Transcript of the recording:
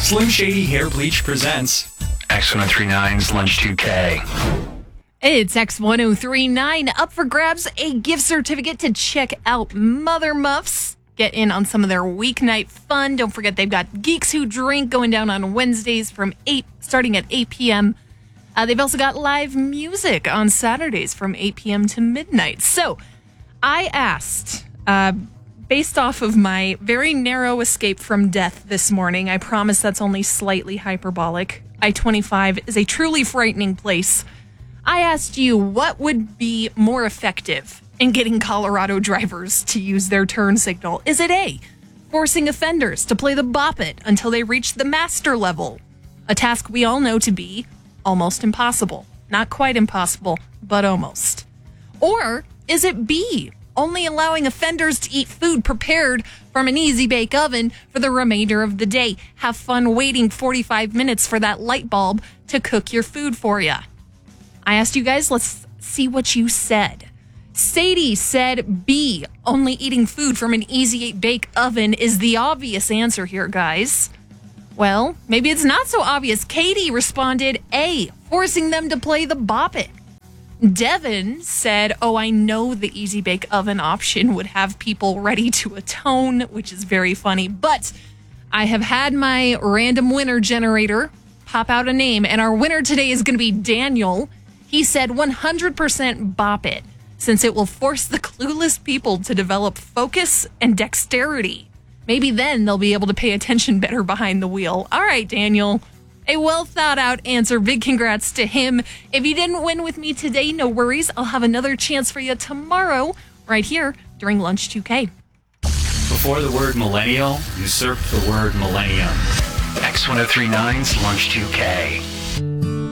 Slim Shady Hair Bleach presents X1039's Lunch 2K. It's X1039 up for grabs, a gift certificate to check out Mother Muffs. Get in on some of their weeknight fun. Don't forget they've got Geeks Who Drink going down on Wednesdays starting at 8 p.m. They've also got live music on Saturdays from 8 p.m. to midnight. So I asked, based off of my very narrow escape from death this morning, I promise that's only slightly hyperbolic. I-25 is a truly frightening place. I asked you what would be more effective in getting Colorado drivers to use their turn signal. Is it A, forcing offenders to play the bop it until they reach the master level? A task we all know to be almost impossible. Not quite impossible, but almost. Or is it B, only allowing offenders to eat food prepared from an easy bake oven for the remainder of the day? Have fun waiting 45 minutes for that light bulb to cook your food for you. I asked you guys, let's see what you said. Sadie said B, only eating food from an easy bake oven is the obvious answer here, guys. Well, maybe it's not so obvious. Katie responded A, forcing them to play the bop it. Devin said, oh, I know the easy bake oven option would have people ready to atone, which is very funny, but I have had my random winner generator pop out a name, and our winner today is going to be Daniel. He said 100% bop it, since it will force the clueless people to develop focus and dexterity. Maybe then they'll be able to pay attention better behind the wheel. All right, Daniel. A well thought out answer. Big congrats to him. If you didn't win with me today, no worries. I'll have another chance for you tomorrow, right here during Lunch 2K. Before the word millennial, usurp the word millennium. X1039's Lunch 2K.